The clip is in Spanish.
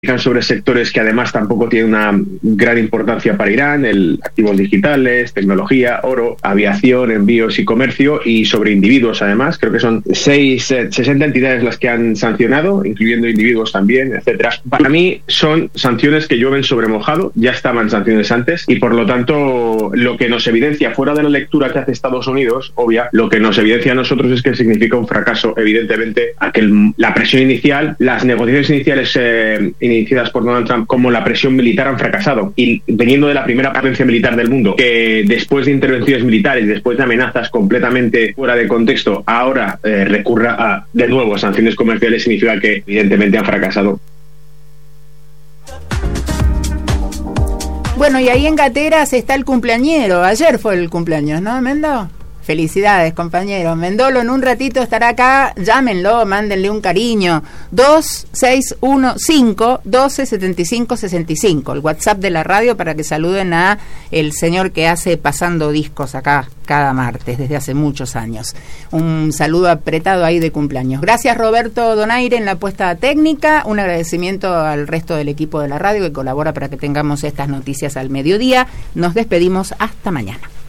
sobre sectores que además tampoco tienen una gran importancia para Irán, activos digitales, tecnología, oro, aviación, envíos y comercio, y sobre individuos además. Creo que son 60 entidades las que han sancionado, incluyendo individuos también, etcétera. Para mí son sanciones que llueven sobre mojado, ya estaban sanciones antes, y por lo tanto lo que nos evidencia, fuera de la lectura que hace Estados Unidos, obvia, lo que nos evidencia a nosotros es que significa un fracaso, evidentemente, a que la presión inicial, las negociaciones iniciales iniciadas por Donald Trump como la presión militar han fracasado, y veniendo de la primera potencia militar del mundo, que después de intervenciones militares, después de amenazas completamente fuera de contexto, ahora recurra de nuevo a sanciones comerciales, significa que evidentemente han fracasado. Bueno, y ahí en Gateras está el cumpleañero. Ayer fue el cumpleaños, ¿no, Mendo? Felicidades, compañero. Mendolo en un ratito estará acá. Llámenlo, mándenle un cariño. 2615-1275-65, el WhatsApp de la radio, para que saluden a el señor que hace Pasando Discos acá cada martes desde hace muchos años. Un saludo apretado ahí de cumpleaños. Gracias, Roberto Donaire, en la puesta técnica. Un agradecimiento al resto del equipo de la radio que colabora para que tengamos estas noticias al mediodía. Nos despedimos hasta mañana.